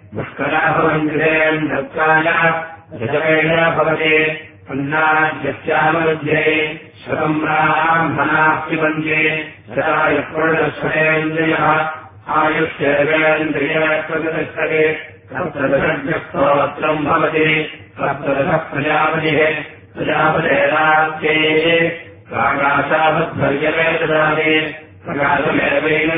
पुष्करा भवन्तिरेन्द्रत्वाय रजवेण भवति अन्नाद्यस्याममध्ये शतम् ब्राह्मणाः पिबन्ति तथा यत्पूर्णस्वरेन्द्रियः आयुष्येवेन्द्रिये प्रगतिष्ठते तत्प्रदशस्तोत्रम् भवति तत्प्रदशः प्रजापतिः प्रजापतेरात्ये प्राकाशावद्भर्यवे ददाति प्रकाशमेवेन